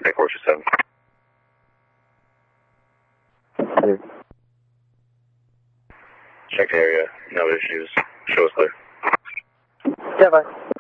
Take 427. Check area, no issues. Show us clear. Yeah, bye.